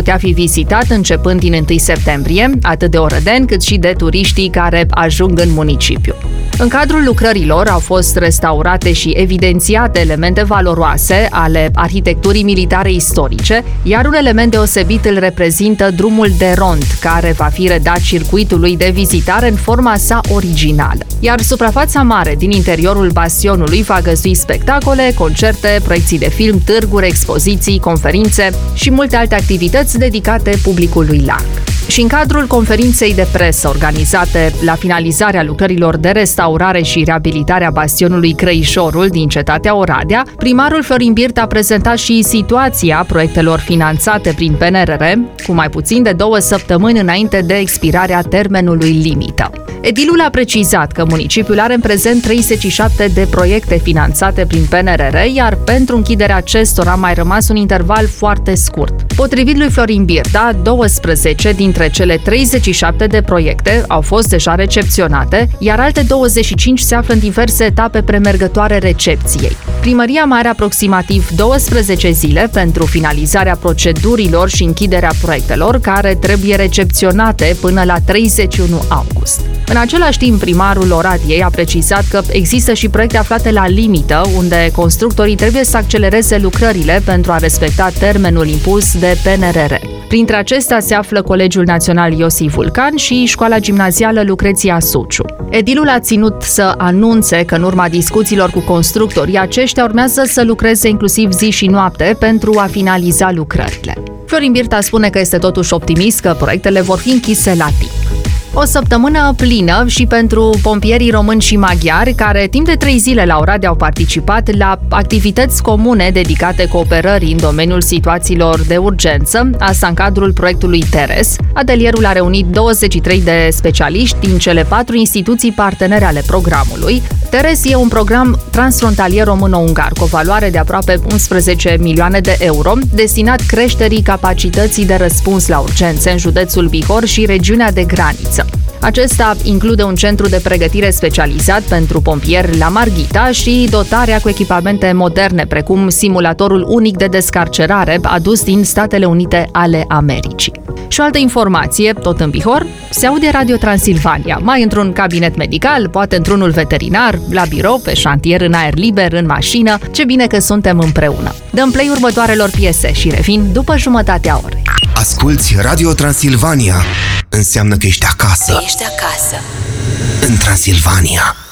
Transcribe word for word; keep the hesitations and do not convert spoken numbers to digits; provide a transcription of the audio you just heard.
putea fi vizitat începând din întâi septembrie, atât de orădeni cât și de turiștii care ajung în municipiu. În cadrul lucrărilor au fost restaurate și evidențiate elemente valoroase ale arhitecturii militare istorice, iar un element deosebit îl reprezintă drumul de rond, care va fi redat circuitului de vizitare în forma sa originală. Iar suprafața mare din interiorul bastionului va găzdui spectacole, concerte, proiecții de film, târguri, expoziții, conferințe și multe alte activități dedicate publicului larg. Și în cadrul conferinței de presă organizate la finalizarea lucrărilor de restaurare și reabilitare a bastionului Crăișorul din cetatea Oradea, primarul Florin Birt a prezentat și situația proiectelor finanțate prin P N R R, cu mai puțin de două săptămâni înainte de expirarea termenului limită. Edilul a precizat că municipiul are în prezent treizeci și șapte de proiecte finanțate prin P N R R, iar pentru închiderea acestora a mai rămas un interval foarte scurt. Potrivit lui Florin Birta, douăsprezece dintre cele treizeci și șapte de proiecte au fost deja recepționate, iar alte douăzeci și cinci se află în diverse etape premergătoare recepției. Primăria mai are aproximativ douăsprezece zile pentru finalizarea procedurilor și închiderea proiectelor, care trebuie recepționate până la treizeci și unu august. În același timp, primarul Oradiei a precizat că există și proiecte aflate la limită, unde constructorii trebuie să accelereze lucrările pentru a respecta termenul impus de P N R R. Printre acestea se află Colegiul Național Iosif Vulcan și Școala Gimnazială Lucreția Suciu. Edilul a ținut să anunțe că în urma discuțiilor cu constructorii, aceștia urmează să lucreze inclusiv zi și noapte pentru a finaliza lucrările. Florin Birta spune că este totuși optimist că proiectele vor fi închise la timp. O săptămână plină și pentru pompierii români și maghiari, care timp de trei zile la Oradea au participat la activități comune dedicate cooperării în domeniul situațiilor de urgență, asta în cadrul proiectului Teres. Atelierul a reunit douăzeci și trei de specialiști din cele patru instituții partenere ale programului. Teres e un program transfrontalier româno-ungar cu o valoare de aproape unsprezece milioane de euro, destinat creșterii capacității de răspuns la urgențe în județul Bihor și regiunea de graniță. Acesta include un centru de pregătire specializat pentru pompieri la Marghita și dotarea cu echipamente moderne, precum simulatorul unic de descarcerare adus din Statele Unite ale Americii. Și o altă informație, tot în Bihor, se aude Radio Transilvania, mai într-un cabinet medical, poate într-unul veterinar, la birou, pe șantier, în aer liber, în mașină. Ce bine că suntem împreună! Dăm play următoarelor piese și revin după jumătatea orei. Asculți Radio Transilvania. Înseamnă că ești acasă. Ești acasă. În Transilvania.